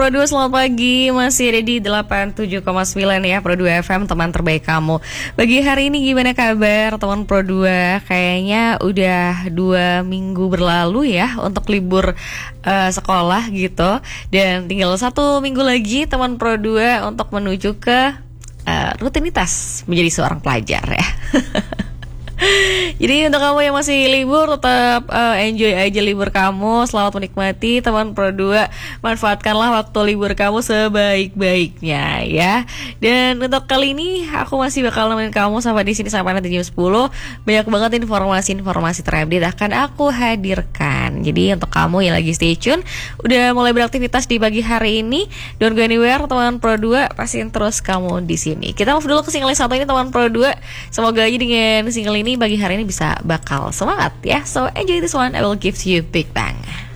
Pro 2 selamat pagi, masih ada di 87,9 ya Pro 2 FM, teman terbaik kamu. Bagi hari ini gimana kabar teman Pro 2? Kayaknya udah 2 minggu berlalu ya untuk libur sekolah gitu. Dan tinggal 1 minggu lagi teman Pro 2 untuk menuju ke rutinitas menjadi seorang pelajar ya. Jadi untuk kamu yang masih libur tetap enjoy aja libur kamu. Selamat menikmati teman Pro 2. Manfaatkanlah waktu libur kamu sebaik-baiknya ya. Dan untuk kali ini aku masih bakal nemenin kamu sampai di sini sampai nanti jam 10. Banyak banget informasi-informasi terupdate akan aku hadirkan. Jadi untuk kamu yang lagi stay tune, udah mulai beraktivitas di pagi hari ini, don't go anywhere teman Pro 2, pastiin terus kamu di sini. Kita move dulu ke single yang satu ini teman Pro 2. Semoga aja dengan single ini bagi hari ini bisa bakal semangat ya. So enjoy this one, I will give you Big Bang.